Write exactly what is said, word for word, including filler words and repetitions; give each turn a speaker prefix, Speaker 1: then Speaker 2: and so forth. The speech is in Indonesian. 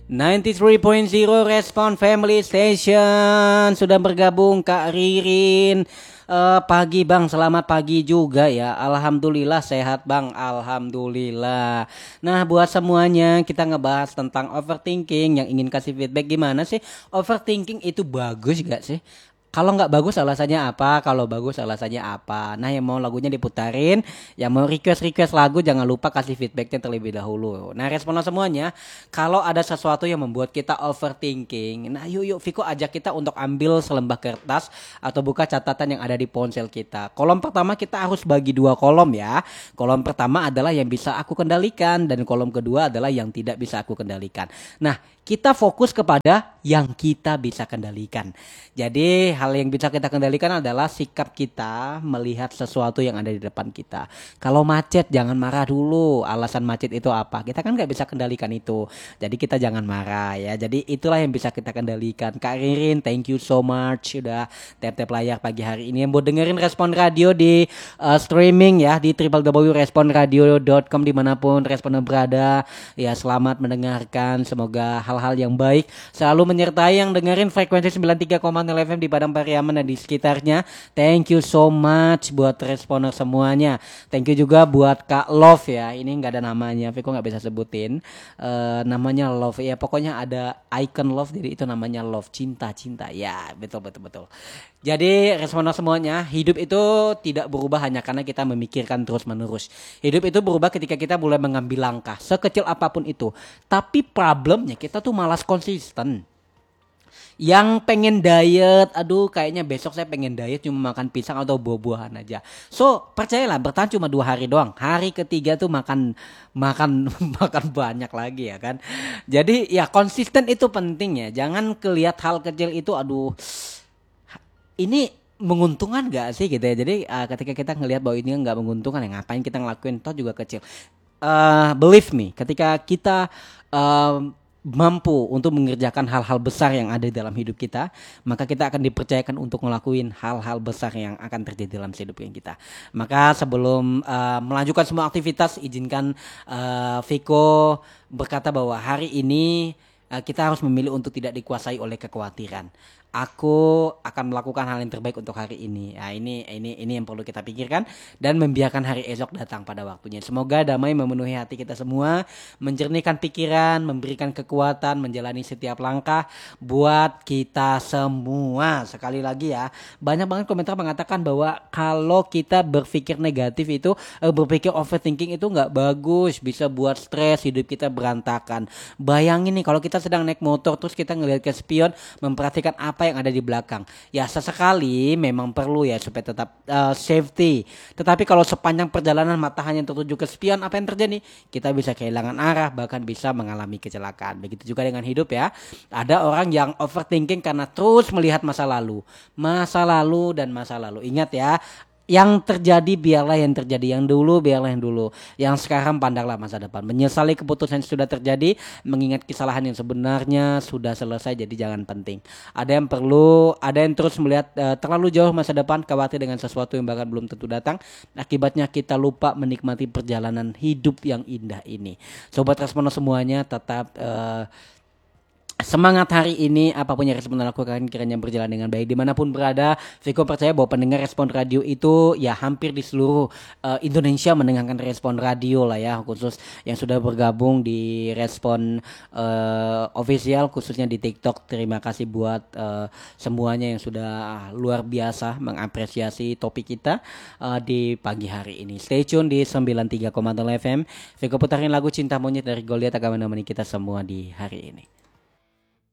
Speaker 1: sembilan puluh tiga koma nol Respon Family Station. Sudah bergabung Kak Ririn. Uh, pagi Bang, selamat pagi juga ya. Alhamdulillah sehat Bang, Alhamdulillah. Nah buat semuanya, kita ngebahas tentang overthinking. Yang ingin kasih feedback, gimana sih overthinking itu bagus gak sih? Kalau nggak bagus alasannya apa? Kalau bagus alasannya apa? Nah yang mau lagunya diputarin, yang mau request-request lagu jangan lupa kasih feedbacknya terlebih dahulu. Nah responnya semuanya, kalau ada sesuatu yang membuat kita overthinking, nah yuk yuk Viko ajak kita untuk ambil selembah kertas atau buka catatan yang ada di ponsel kita. Kolom pertama kita harus bagi dua kolom ya. Kolom pertama adalah yang bisa aku kendalikan dan kolom kedua adalah yang tidak bisa aku kendalikan. Nah kita fokus kepada yang kita bisa kendalikan. Jadi hal yang bisa kita kendalikan adalah sikap kita melihat sesuatu yang ada di depan kita. Kalau macet jangan marah dulu. Alasan macet itu apa? Kita kan gak bisa kendalikan itu. Jadi kita jangan marah ya. Jadi itulah yang bisa kita kendalikan. Kak Ririn, thank you so much sudah tap-tap layar pagi hari ini. Yang mau dengerin Respon Radio di uh, streaming ya di w w w titik respon radio titik com dimanapun Respon berada. Ya selamat mendengarkan. Semoga hal-hal yang baik selalu menyertai yang dengerin frekuensi sembilan puluh tiga koma nol F M di Padang Pariaman dan di sekitarnya. Thank you so much buat responer semuanya. Thank you juga buat Kak Love ya. Ini nggak ada namanya, Viko nggak bisa sebutin. Uh, namanya Love ya. Pokoknya ada icon Love, jadi itu namanya Love, cinta cinta. Ya betul betul betul. Jadi responer semuanya, hidup itu tidak berubah hanya karena kita memikirkan terus menerus. Hidup itu berubah ketika kita mulai mengambil langkah sekecil apapun itu. Tapi problemnya kita tuh malas konsisten. Yang pengen diet, aduh kayaknya besok saya pengen diet cuma makan pisang atau buah-buahan aja. So percayalah bertahan cuma dua hari doang. Hari ketiga tuh makan makan makan banyak lagi ya kan. Jadi ya konsisten itu penting ya. Jangan kelihat hal kecil itu, aduh ini menguntungkan gak sih gitu ya. Jadi uh, ketika kita ngelihat bahwa ini nggak menguntungkan ya ngapain kita ngelakuin, toh juga kecil. Uh, believe me, ketika kita uh, mampu untuk mengerjakan hal-hal besar yang ada di dalam hidup kita, maka kita akan dipercayakan untuk ngelakuin hal-hal besar yang akan terjadi dalam kehidupan kita. Maka sebelum uh, melanjutkan semua aktivitas, izinkan uh, Viko berkata bahwa hari ini uh, kita harus memilih untuk tidak dikuasai oleh kekhawatiran. Aku akan melakukan hal yang terbaik untuk hari ini. Nah, ini ini ini yang perlu kita pikirkan dan membiarkan hari esok datang pada waktunya. Semoga damai memenuhi hati kita semua, menjernihkan pikiran, memberikan kekuatan menjalani setiap langkah buat kita semua. Sekali lagi ya, banyak banget komentar mengatakan bahwa kalau kita berpikir negatif itu, berpikir overthinking itu nggak bagus, bisa buat stres, hidup kita berantakan. Bayangin nih kalau kita sedang naik motor terus kita ngelihat ke spion, memperhatikan apa apa yang ada di belakang. Ya sesekali memang perlu ya supaya tetap uh, safety. Tetapi kalau sepanjang perjalanan mata hanya tertuju ke spion, apa yang terjadi? Kita bisa kehilangan arah, bahkan bisa mengalami kecelakaan. Begitu juga dengan hidup ya. Ada orang yang overthinking karena terus melihat masa lalu. Masa lalu dan masa lalu. Ingat ya, yang terjadi biarlah yang terjadi, yang dulu biarlah yang dulu, yang sekarang pandanglah masa depan. Menyesali keputusan yang sudah terjadi, mengingat kesalahan yang sebenarnya sudah selesai, jadi jangan penting. Ada yang perlu, ada yang terus melihat uh, terlalu jauh masa depan, khawatir dengan sesuatu yang bahkan belum tentu datang. Akibatnya kita lupa menikmati perjalanan hidup yang indah ini. Sobat Responer semuanya tetap uh, semangat hari ini, apapun yang Respon lakukan kiranya berjalan dengan baik dimanapun berada. Viko percaya bahwa pendengar Respon Radio itu ya hampir di seluruh uh, Indonesia mendengarkan Respon Radio lah ya, khusus yang sudah bergabung di Respon uh, official khususnya di TikTok. Terima kasih buat uh, semuanya yang sudah luar biasa mengapresiasi topik kita uh, di pagi hari ini. Stay tune di sembilan puluh tiga koma nol F M. Viko putarin lagu Cinta Monyet dari Goliath akan menemani kita semua di hari ini.